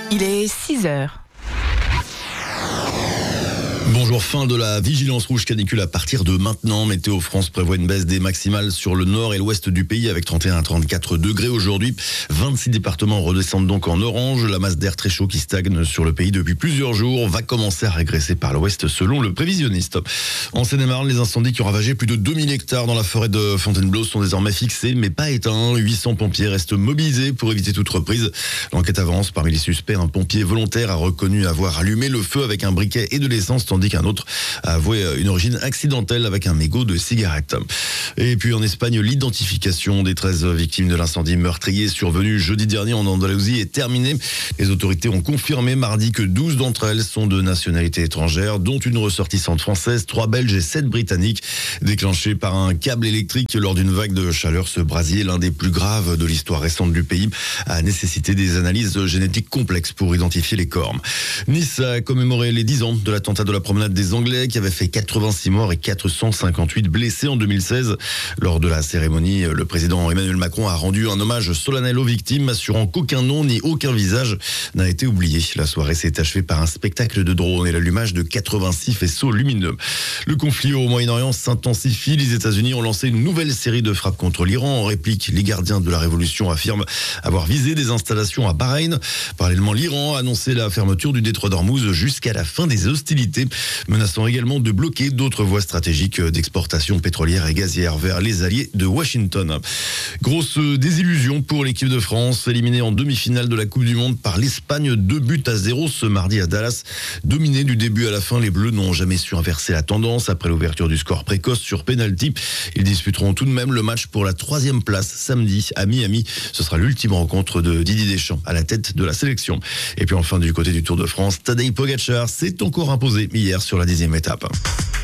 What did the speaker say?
Il est 6 heures. Bonjour, fin de la vigilance rouge canicule à partir de maintenant. Météo France prévoit une baisse des maximales sur le nord et l'ouest du pays avec 31 à 34 degrés aujourd'hui. 26 départements redescendent donc en orange. La masse d'air très chaud qui stagne sur le pays depuis plusieurs jours va commencer à régresser par l'ouest selon le prévisionniste. En Seine-et-Marne, les incendies qui ont ravagé plus de 2000 hectares dans la forêt de Fontainebleau sont désormais fixés mais pas éteints. 800 pompiers restent mobilisés pour éviter toute reprise. L'enquête avance. Parmi les suspects, un pompier volontaire a reconnu avoir allumé le feu avec un briquet et de l'essence, tandis qu'un autre a avoué une origine accidentelle avec un mégot de cigarette. Et puis en Espagne, l'identification des 13 victimes de l'incendie meurtrier survenu jeudi dernier en Andalousie est terminée. Les autorités ont confirmé mardi que 12 d'entre elles sont de nationalité étrangère, dont une ressortissante française, 3 Belges et 7 Britanniques. Déclenché par un câble électrique lors d'une vague de chaleur, ce brasier, l'un des plus graves de l'histoire récente du pays, a nécessité des analyses génétiques complexes pour identifier les corps. Nice a commémoré les 10 ans de l'attentat de la promenade des Anglais qui avait fait 86 morts et 458 blessés en 2016. Lors de la cérémonie, le président Emmanuel Macron a rendu un hommage solennel aux victimes, assurant qu'aucun nom ni aucun visage n'a été oublié. La soirée s'est achevée par un spectacle de drones et l'allumage de 86 faisceaux lumineux. Le conflit au Moyen-Orient s'intensifie. Les États-Unis ont lancé une nouvelle série de frappes contre l'Iran. En réplique, les gardiens de la révolution affirment avoir visé des installations à Bahreïn. Parallèlement, l'Iran a annoncé la fermeture du détroit d'Ormuz jusqu'à la fin des hostilités, menaçant également de bloquer d'autres voies stratégiques d'exportation pétrolière et gazière vers les alliés de Washington. Grosse désillusion pour l'équipe de France, éliminée en demi-finale de la Coupe du Monde par l'Espagne, 2-0 ce mardi à Dallas. Dominés du début à la fin, les Bleus n'ont jamais su inverser la tendance après l'ouverture du score précoce sur penalty. Ils disputeront tout de même le match pour la 3e place samedi à Miami. Ce sera l'ultime rencontre de Didier Deschamps à la tête de la sélection. Et puis enfin, du côté du Tour de France, Tadej Pogačar s'est encore imposé hier sur la 10e étape.